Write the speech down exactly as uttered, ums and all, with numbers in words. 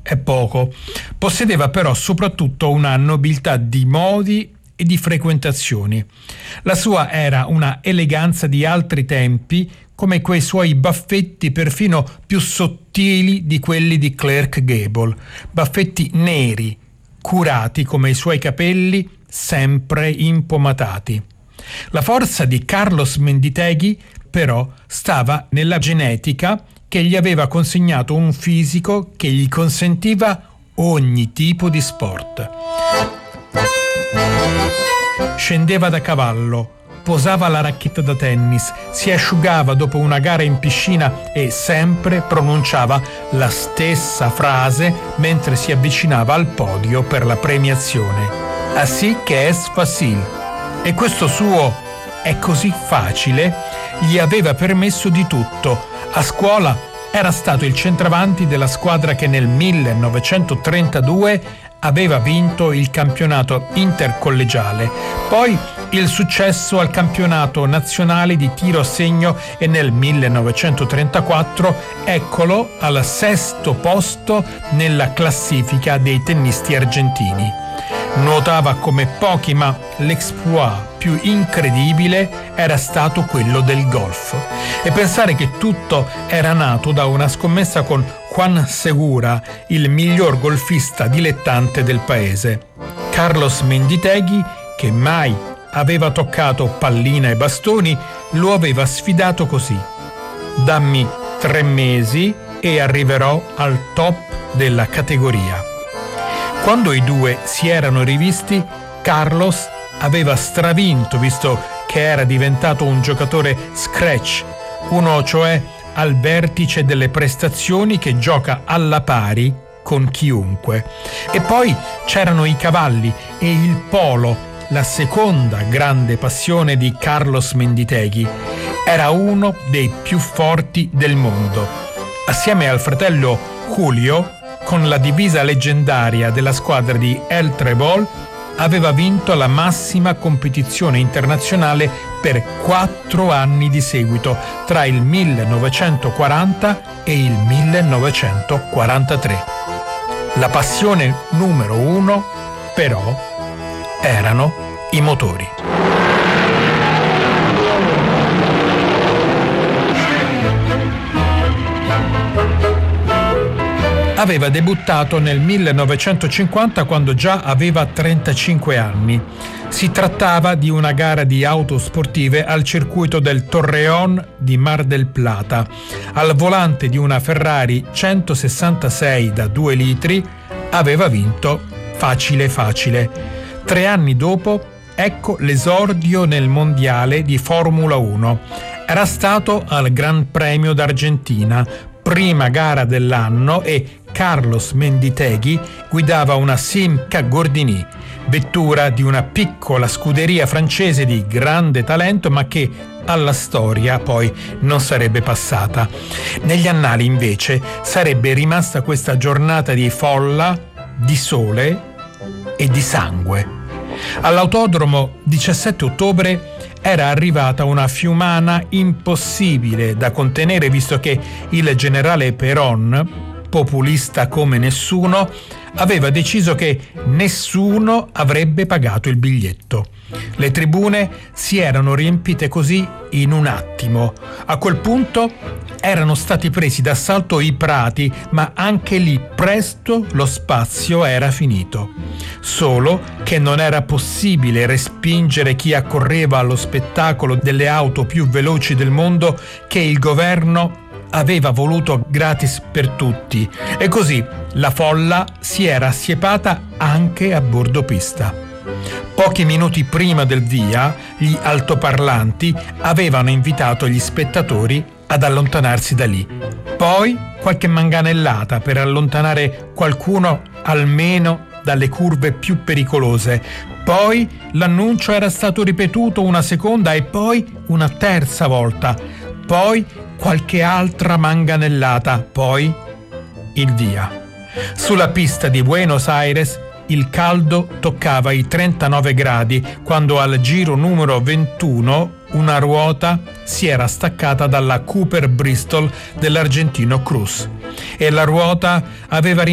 è poco. Possedeva però soprattutto una nobiltà di modi e di frequentazioni. La sua era una eleganza di altri tempi, come quei suoi baffetti perfino più sottili di quelli di Clark Gable, baffetti neri, curati come i suoi capelli, sempre impomatati. La forza di Carlos Menditeghi, però, stava nella genetica che gli aveva consegnato un fisico che gli consentiva ogni tipo di sport. Scendeva da cavallo, posava la racchetta da tennis, si asciugava dopo una gara in piscina e sempre pronunciava la stessa frase mentre si avvicinava al podio per la premiazione. Así que es fácil. E questo suo "è così facile" gli aveva permesso di tutto. A scuola era stato il centravanti della squadra che nel millenovecentotrentadue aveva vinto il campionato intercollegiale, poi il successo al campionato nazionale di tiro a segno e nel millenovecentotrentaquattro eccolo al sesto posto nella classifica dei tennisti argentini. Nuotava come pochi, ma l'exploit più incredibile era stato quello del golf. E pensare che tutto era nato da una scommessa con Juan Segura, il miglior golfista dilettante del paese. Carlos Menditeghi, che mai aveva toccato pallina e bastoni, lo aveva sfidato così: dammi tre mesi e arriverò al top della categoria. Quando i due si erano rivisti, Carlos aveva stravinto, visto che era diventato un giocatore scratch, uno cioè al vertice delle prestazioni che gioca alla pari con chiunque. E poi c'erano i cavalli e il polo, la seconda grande passione di Carlos Menditeghi. Era uno dei più forti del mondo. Assieme al fratello Julio, con la divisa leggendaria della squadra di El Trebol, aveva vinto la massima competizione internazionale per quattro anni di seguito, tra il millenovecentoquaranta e il millenovecentoquarantatré. La passione numero uno, però, erano i motori. Aveva debuttato nel millenovecentocinquanta quando già aveva trentacinque anni. Si trattava di una gara di auto sportive al circuito del Torreón di Mar del Plata. Al volante di una Ferrari centosessantasei da due litri aveva vinto facile facile. Tre anni dopo, ecco l'esordio nel mondiale di Formula uno. Era stato al Gran Premio d'Argentina, prima gara dell'anno, e Carlos Menditeghi guidava una Simca Gordini, vettura di una piccola scuderia francese di grande talento, ma che alla storia poi non sarebbe passata. Negli annali invece sarebbe rimasta questa giornata di folla, di sole e di sangue. All'autodromo diciassette ottobre era arrivata una fiumana impossibile da contenere, visto che il generale Perón, populista come nessuno, aveva deciso che nessuno avrebbe pagato il biglietto. Le tribune si erano riempite così in un attimo. A quel punto erano stati presi d'assalto i prati, ma anche lì presto lo spazio era finito. Solo che non era possibile respingere chi accorreva allo spettacolo delle auto più veloci del mondo che il governo aveva voluto gratis per tutti, e così la folla si era assiepata anche a bordo pista. Pochi minuti prima del via, gli altoparlanti avevano invitato gli spettatori ad allontanarsi da lì. Poi qualche manganellata per allontanare qualcuno almeno dalle curve più pericolose. Poi l'annuncio era stato ripetuto una seconda e poi una terza volta. Poi qualche altra manganellata, poi il via. Sulla pista di Buenos Aires il caldo toccava i trentanove gradi quando al giro numero ventuno una ruota si era staccata dalla Cooper Bristol dell'argentino Cruz e la ruota aveva